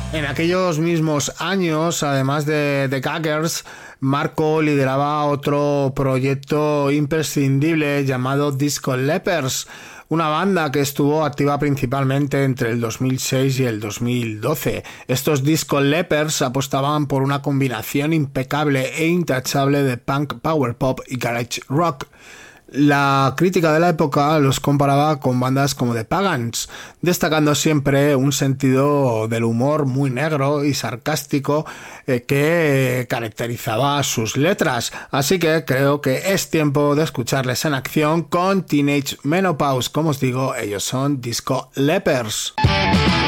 En aquellos mismos años, además de The Gaggers, Marco lideraba otro proyecto imprescindible llamado Disco Leppers, una banda que estuvo activa principalmente entre el 2006 y el 2012. Estos Disco Leppers apostaban por una combinación impecable e intachable de punk, power pop y garage rock. La crítica de la época los comparaba con bandas como The Pagans, destacando siempre un sentido del humor muy negro y sarcástico que caracterizaba sus letras. Así que creo que es tiempo de escucharles en acción con Teenage Menopause. Como os digo, ellos son Disco Leppers.